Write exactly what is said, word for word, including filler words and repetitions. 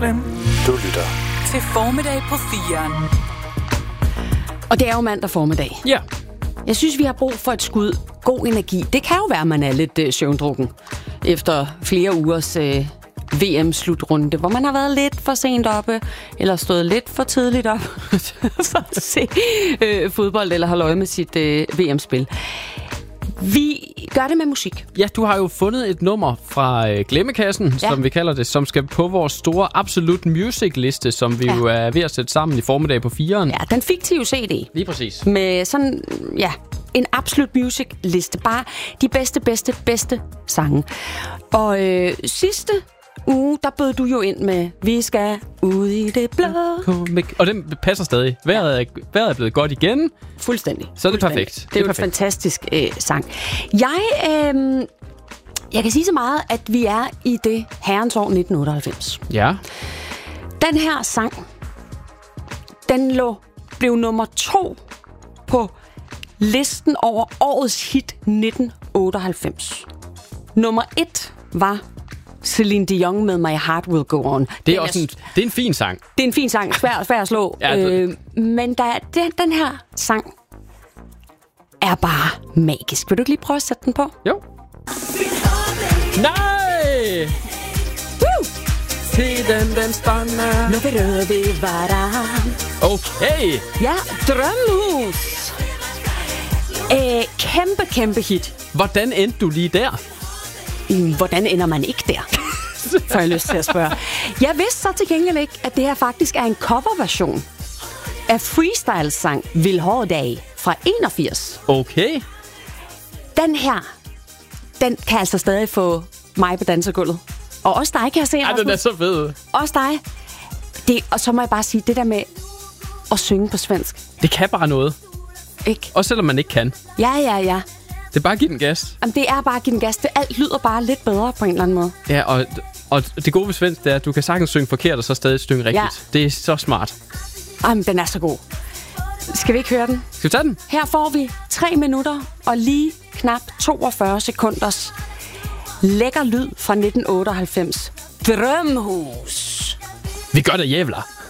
solen. Du lytter til Formiddag på firen. Og det er jo mandag formiddag. Ja. Jeg synes, vi har brug for et skud god energi. Det kan jo være, at man er lidt øh, søvndrukken efter flere ugers øh, V M-slutrunde, hvor man har været lidt for sent oppe, eller stået lidt for tidligt op for at se øh, fodbold, eller holde øje med sit øh, V M-spil. Vi gør det med musik. Ja, du har jo fundet et nummer fra øh, Glemmekassen, ja. som vi kalder det, som skal på vores store Absolute Music-liste, som vi ja. jo er ved at sætte sammen i formiddag på firen. Ja, den fiktive C D. Lige præcis. Med sådan, ja, en Absolute Music-liste. Bare de bedste, bedste, bedste sange. Og øh, sidste uge, der bød du jo ind med, vi skal ud i det blå. Og den passer stadig. Vejret er, vejret er blevet godt igen. Fuldstændig. Så er det Fuldstændig. perfekt. Det er jo en fantastisk øh, sang. Jeg, øh, jeg kan sige så meget, at vi er i det herrens år nitten otteoghalvfems. Ja. Den her sang, den lå, blev nummer to på listen over årets hit nitten otteoghalvfems. Nummer et var Celine Dion med My Heart Will Go On. Det er også en, det er en fin sang. Det er en fin sang, svær, svær at slå. Ja, øh, men der, den, den her sang er bare magisk. Vil du ikke lige prøve at sætte den på? Jo. Nej! Woo! Tiden den stander. Nu vil du det var der. Okay. Ja, Drømmehus. Øh, kæmpe, kæmpe hit. Hvordan endte du lige der? Hvordan ender man ikke der? Får jeg lyst til at spørge. Jeg vidste så til gengæld ikke, at det her faktisk er en coverversion af freestyle-sang Vildhårdag fra enogfirs. Okay. Den her, den kan altså stadig få mig på dansegulvet. Og også dig, kan jeg se. Ej, den er så fed. Også dig. Det, og så må jeg bare sige, det der med at synge på svensk. Det kan bare noget. Ikke? Også selvom man ikke kan. Ja, ja, ja. Det er bare at give den gas. Jamen, det er bare at give den gas. Det alt lyder bare lidt bedre på en eller anden måde. Ja, og, og det gode ved svensk, det er, at du kan sagtens synge forkert, og så stadig synge rigtigt. Ja. Det er så smart. Jamen, den er så god. Skal vi ikke høre den? Skal vi tage den? Her får vi tre minutter og lige knap toogfyrre sekunders lækker lyd fra nitten otteoghalvfems. Drømmehus. Vi gør det, jævler.